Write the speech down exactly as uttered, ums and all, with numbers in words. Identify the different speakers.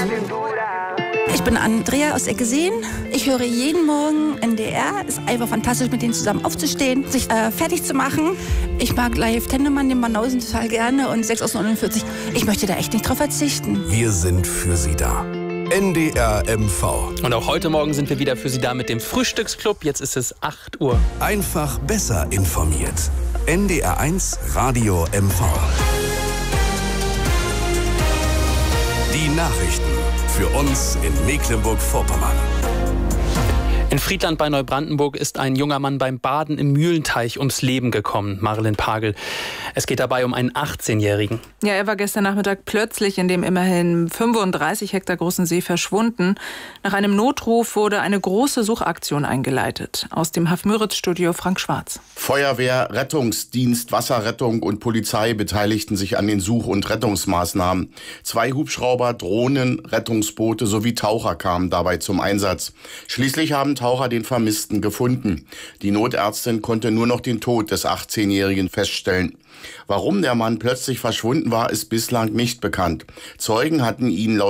Speaker 1: Ich bin Andrea aus Eckerseen. Ich höre jeden Morgen N D R. Ist einfach fantastisch, mit denen zusammen aufzustehen, sich äh, fertig zu machen. Ich mag live Tennemann, den Banausen total gerne und sechs aus neunundvierzig. Ich möchte da echt nicht drauf verzichten.
Speaker 2: Wir sind für Sie da. N D R M V.
Speaker 3: Und auch heute Morgen sind wir wieder für Sie da mit dem Frühstücksclub. Jetzt ist es acht Uhr.
Speaker 2: Einfach besser informiert. N D R eins Radio M V. Die Nachrichten für uns in Mecklenburg-Vorpommern.
Speaker 3: In Friedland bei Neubrandenburg ist ein junger Mann beim Baden im Mühlenteich ums Leben gekommen. Marilyn Pagel. Es geht dabei um einen achtzehnjährigen.
Speaker 4: Ja, er war gestern Nachmittag plötzlich in dem immerhin fünfunddreißig Hektar großen See verschwunden. Nach einem Notruf wurde eine große Suchaktion eingeleitet. Aus dem Haf-Müritz-Studio Frank Schwarz.
Speaker 5: Feuerwehr, Rettungsdienst, Wasserrettung und Polizei beteiligten sich an den Such- und Rettungsmaßnahmen. Zwei Hubschrauber, Drohnen, Rettungsboote sowie Taucher kamen dabei zum Einsatz. Schließlich haben Taucher den Vermissten gefunden. Die Notärztin konnte nur noch den Tod des achtzehnjährigen feststellen. Warum der Mann plötzlich verschwunden war, ist bislang nicht bekannt. Zeugen hatten ihn laut